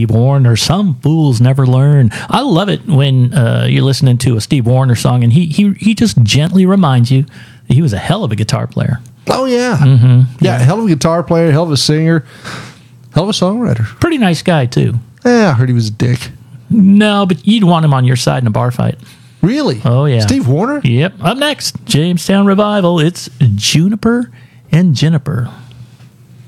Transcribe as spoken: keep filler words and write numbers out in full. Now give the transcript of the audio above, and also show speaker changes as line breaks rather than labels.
Steve Wariner, Some Fools Never Learn. I love it when uh, you're listening to a Steve Wariner song and he, he, he just gently reminds you that he was a hell of a guitar player.
Oh, yeah.
Mm-hmm.
yeah. Yeah, hell of a guitar player, hell of a singer, hell of a songwriter.
Pretty nice guy, too.
Yeah, I heard he was a dick.
No, but you'd want him on your side in a bar fight.
Really?
Oh, yeah.
Steve Wariner?
Yep. Up next, Jamestown Revival. It's Juniper and Juniper.